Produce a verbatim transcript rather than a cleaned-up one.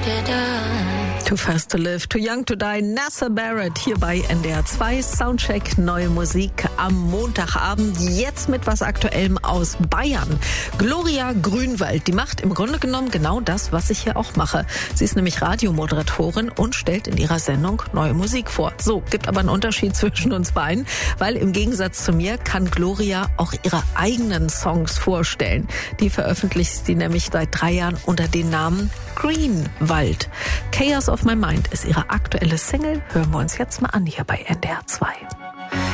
Too Fast to Live, Too Young to Die, Nasser Barrett hier bei N D R zwei, Soundcheck, neue Musik am Montagabend, jetzt mit was Aktuellem aus Bayern. Gloria Grünwald, die macht im Grunde genommen genau das, was ich hier auch mache. Sie ist nämlich Radiomoderatorin und stellt in ihrer Sendung neue Musik vor. So, gibt aber einen Unterschied zwischen uns beiden, weil im Gegensatz zu mir kann Gloria auch ihre eigenen Songs vorstellen. Die veröffentlicht sie nämlich seit drei Jahren unter dem Namen Greenwald. Chaos of My Mind ist ihre aktuelle Single. Hören wir uns jetzt mal an hier bei N D R zwei.